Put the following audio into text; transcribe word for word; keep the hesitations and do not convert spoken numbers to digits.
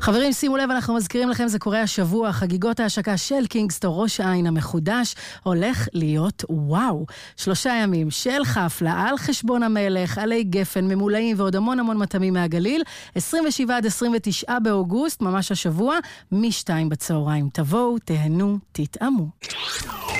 חברים, שימו לב, אנחנו מזכירים לכם, זה קורה השבוע, חגיגות ההשקה של קינגסטור ראש העין המחודש, הולך להיות וואו. שלושה ימים של חפלה על חשבון המלך, עלי גפן, ממולאים ועוד המון המון מטעמים מהגליל, עשרים ושבעה עד עשרים ותשעה באוגוסט, ממש השבוע, משתיים בצהריים. תבואו, תהנו, תתאמו.